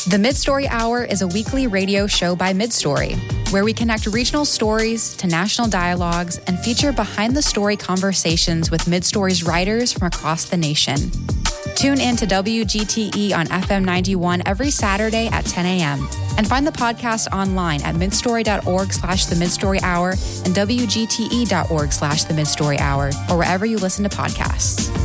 The Midstory Hour is a weekly radio show by Midstory, where we connect regional stories to national dialogues and feature behind-the-story conversations with Midstory's writers from across the nation. Tune in to WGTE on FM 91 every Saturday at 10 a.m. and find the podcast online at midstory.org/The Midstory Hour and WGTE.org/The Midstory Hour, or wherever you listen to podcasts.